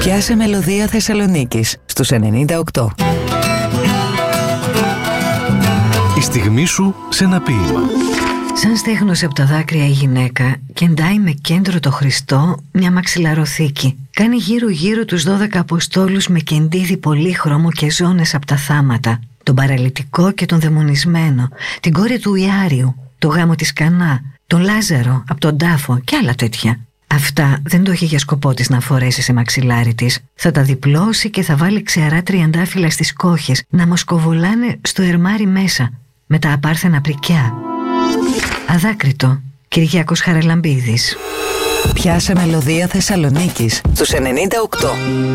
Πιάσε μελωδία Θεσσαλονίκης στους 98. Η στιγμή σου σε ένα ποίημα. Σαν στέγνωσε από τα δάκρυα η γυναίκα, κεντάει με κέντρο το Χριστό μια μαξιλαροθήκη. Κάνει γύρω-γύρω τους 12 Αποστόλους με κεντίδι πολύχρωμο και ζώνες από τα θάματα. Τον παραλυτικό και τον δαιμονισμένο, την κόρη του Ιάριου, το γάμο της Κανά, τον Λάζαρο από τον τάφο και άλλα τέτοια. Αυτά δεν το είχε για σκοπό της να φορέσει σε μαξιλάρι της. Θα τα διπλώσει και θα βάλει ξερά τριαντάφυλλα στις κόχες να μοσκοβολάνε στο ερμάρι μέσα με τα απάρθενα πρικιά. Αδάκριτο, Κυριάκος Χαραλαμπίδης. Πιάσε μελωδία Θεσσαλονίκης στους 98.